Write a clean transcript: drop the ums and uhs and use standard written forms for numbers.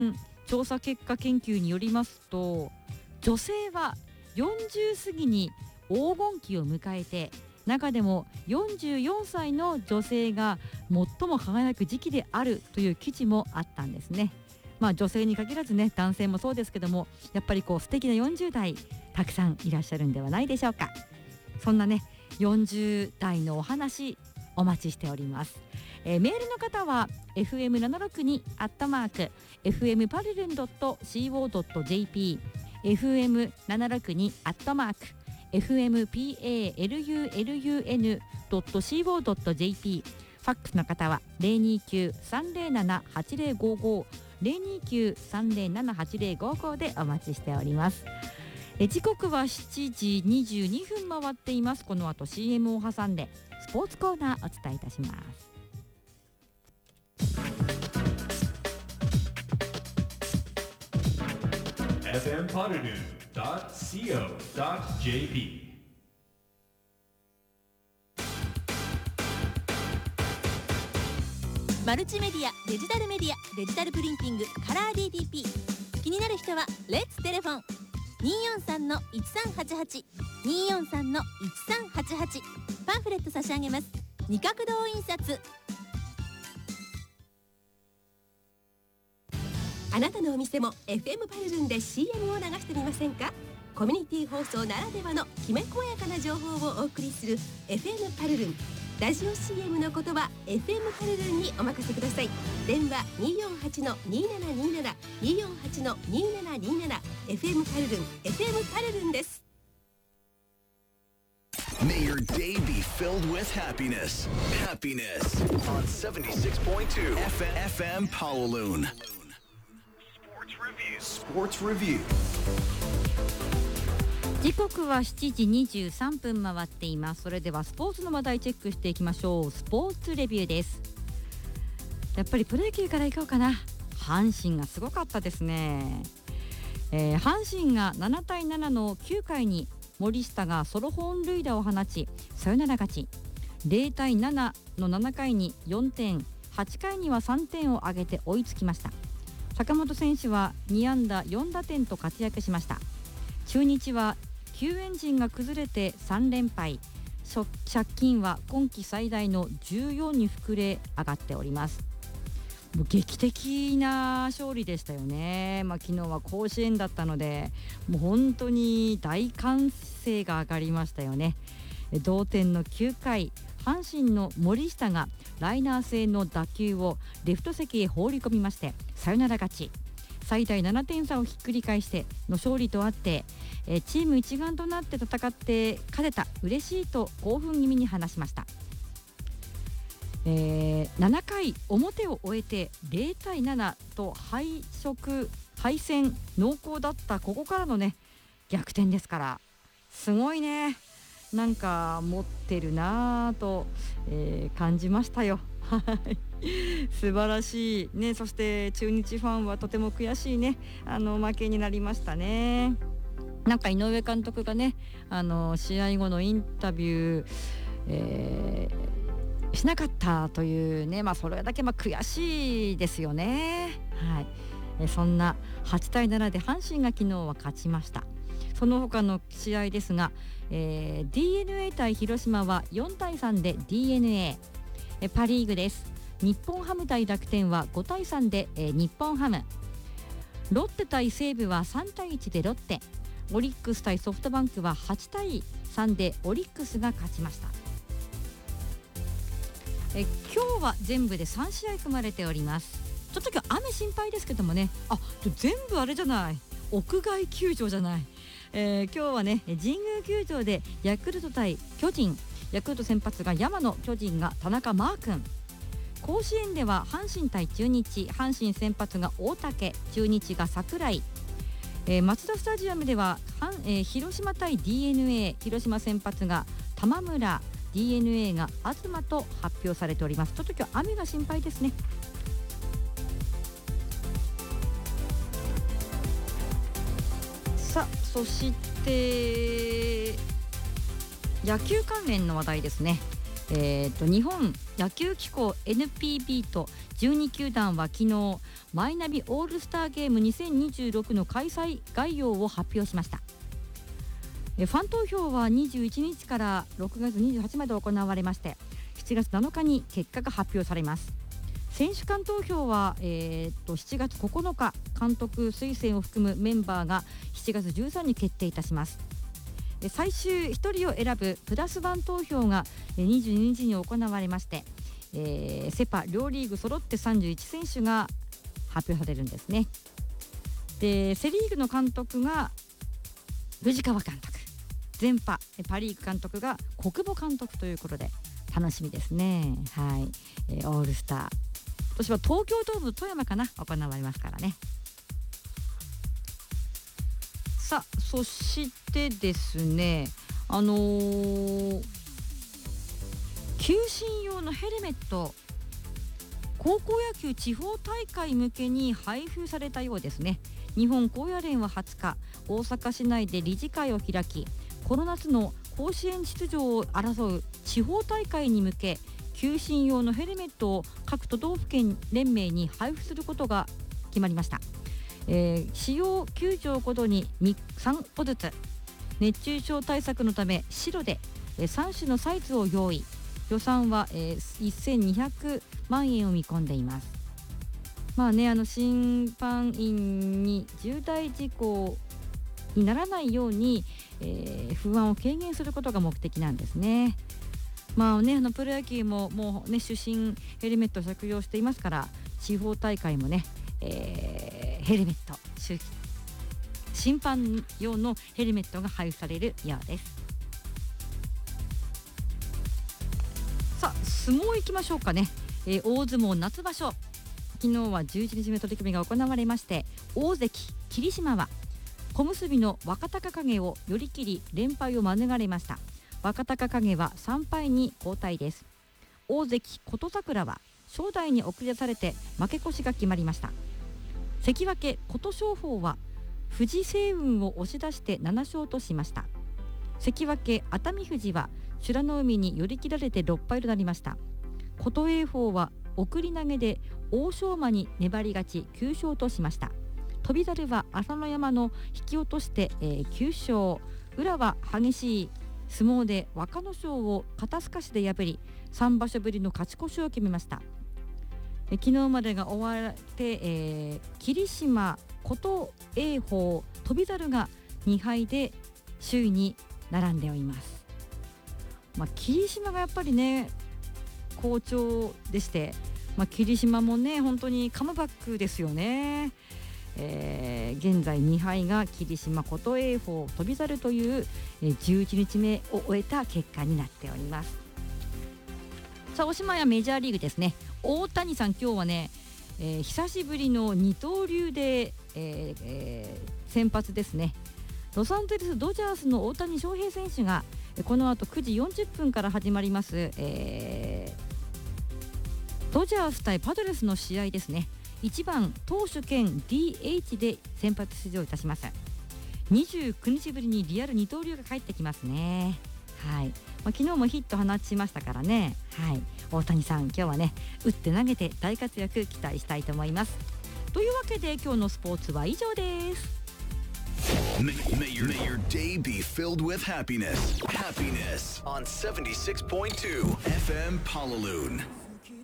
調査結果研究によりますと、女性は40過ぎに黄金期を迎えて、中でも44歳の女性が最も輝く時期であるという記事もあったんですね。女性に限らずね、男性もそうですけども、やっぱり素敵な40代たくさんいらっしゃるんではないでしょうか。そんなね40代のお話お待ちしております。メールの方は fm762 fm-parlun.co.jp fm762 fmpalun.co.jp ファックスの方は 029-307-8055 029-307-8055 でお待ちしております。時刻は7時22分回っています。この後 CM を挟んでスポーツコーナーお伝えいたします。 fmpalunu.co.jp マルチメディア、デジタルメディア、デジタルプリンティング、カラー DTP。 気になる人はレッツテレフォン 243-1388 243-1388。 パンフレット差し上げます。二角堂印刷。 あなたのお店も FM パルルンで CM を流してみませんか？コミュニティ放送ならではのきめ細やかな情報をお送りする FM パルルン。ラジオ CM のことは FM パルルンにお任せください。電話 248-2727 248-2727 FM パルルン FM パルルンです。 May your day be filled with happiness. Happiness on 76.2 FM Kowloon. Sports Review. 時刻は7時23分回っています。それではスポーツの話題チェックしていきましょう。スポーツレビューです。やっぱりプロ野球からいこうかな。阪神がすごかったですね。阪神が7対7の9回に森下がソロ本塁打を放ちサヨナラ勝ち。0対7の7回に4点、8回には3点を挙げて追いつきました。坂本選手は2安打4打点と活躍しました。中日は救援陣が崩れて3連敗。借金は今季最大の14に膨れ上がっております。もう劇的な勝利でしたよね。昨日は甲子園だったのでもう本当に大歓声が上がりましたよね。同点の9回、阪神の森下がライナー性の打球をレフト席へ放り込みましてサヨナラ勝ち。最大7点差をひっくり返しての勝利とあって、チーム一丸となって戦って勝てた、嬉しいと興奮気味に話しました。7回表を終えて0対7と敗戦濃厚だったここからのね逆転ですから、すごいね。なんか持ってるなと、感じましたよ。素晴らしいね。そして中日ファンはとても悔しいね負けになりましたね。なんか井上監督がね試合後のインタビュー、しなかったというね、それだけ悔しいですよね。そんな8対7で阪神が昨日は勝ちました。その他の試合ですが、DNA 対広島は4対3で DNA。 パリーグです。日本ハム対楽天は5対3で、日本ハム。ロッテ対西武は3対1でロッテ。オリックス対ソフトバンクは8対3でオリックスが勝ちました。今日は全部で3試合組まれております。ちょっと今日雨心配ですけどもね。全部あれじゃない、屋外球場じゃない。今日はね神宮球場でヤクルト対巨人。ヤクルト先発が山野、巨人が田中マー君。甲子園では阪神対中日。阪神先発が大竹、中日が桜井。マツダスタジアムでは広島対 DNA。 広島先発が玉村、 DNA が東と発表されております。ちょっと今日雨が心配ですね。さあそして野球関連の話題ですね。 日本野球機構 NPB と12球団は昨日マイナビオールスターゲーム2026の開催概要を発表しました。ファン投票は21日から6月28日まで行われまして、7月7日に結果が発表されます。選手間投票は、7月9日監督推薦を含むメンバーが7月13日に決定いたします。最終1人を選ぶプラス1投票が22日に行われまして、セパ両リーグ揃って31選手が発表されるんですね。でセリーグの監督が藤川監督、全パリーグ監督が小久保監督ということで楽しみですね。はい、オールスター今年は東京ドーム富山かな行われますからね。さあそしてですね、球審用のヘルメット高校野球地方大会向けに配布されたようですね。日本高野連は20日大阪市内で理事会を開き、この夏の甲子園出場を争う地方大会に向け球審用のヘルメットを各都道府県連盟に配布することが決まりました。使用球場ごとに3個ずつ、熱中症対策のため白で3種のサイズを用意。予算は1200万円を見込んでいます。まあね、審判員に重大事故にならないように、不安を軽減することが目的なんですね。まあね、プロ野球ももうね主審ヘルメットを着用していますから、地方大会もね、ヘルメット審判用のヘルメットが配布されるようです。さあ相撲行きましょうかね。大相撲夏場所、昨日は11日目取り組みが行われまして、大関霧島は小結の若隆景を寄り切り連敗を免れました。若隆景は3敗に後退です。大関琴櫻は正代に送り出されて負け越しが決まりました。関脇琴勝峰は富士星雲を押し出して7勝としました。関脇熱海富士は美ノ海に寄り切られて6敗となりました。琴栄峰は送り投げで欧勝馬に粘り勝ち9勝としました。翔猿は朝乃山の引き落として、9勝。宇良は激しい相撲で若の勝を肩すかしで破り3場所ぶりの勝ち越しを決めました。昨日までが終わって、霧島、琴栄峰、翔猿が2敗で首位に並んでおります。霧島がやっぱりね好調でして、霧島もね本当にカムバックですよね。現在2敗が霧島、琴栄峰、翔猿という、11日目を終えた結果になっております。さあおしまいはメジャーリーグですね。大谷さん今日はね、久しぶりの二刀流で、先発ですね。ロサンゼルスドジャースの大谷翔平選手がこの後9時40分から始まります、ドジャース対パドレスの試合ですね。1番投手兼 DH で先発出場いたします。29日ぶりにリアル二刀流が帰ってきますね。はい、昨日もヒット放ちましたからね。はい、大谷さん今日はね打って投げて大活躍期待したいと思います。というわけで今日のスポーツは以上です。 May your day be filled with happiness. Happiness on 76.2 FM Palaloon.